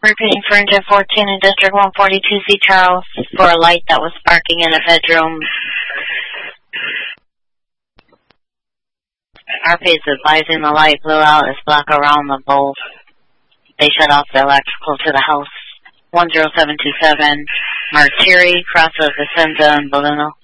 Repeating for engine 14 in District 142C Charles for a light that was sparking in a bedroom. RP is advising the light blew out is black around the bulb. They shut off the electrical to the house. 10727 Martiri, cross of Vicenza and Bellino.